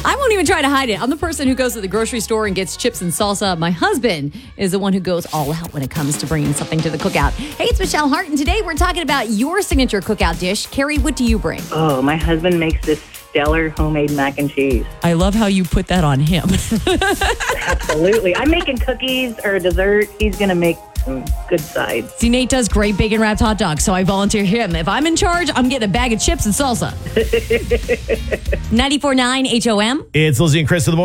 I won't even try to hide it. I'm the person who goes to the grocery store and gets chips and salsa. My husband is the one who goes all out when it comes to bringing something to the cookout. Hey, it's Michelle Hart, and today we're talking about your signature cookout dish. Carrie, what do you bring? Oh, my husband makes this stellar homemade mac and cheese. I love how you put that on him. Absolutely. I'm making cookies or dessert. He's going to make some good sides. See, Nate does great bacon wrapped hot dogs, so I volunteer him. If I'm in charge, I'm getting a bag of chips and salsa. 94.9 HOM. It's Lizzie and Chris in the morning.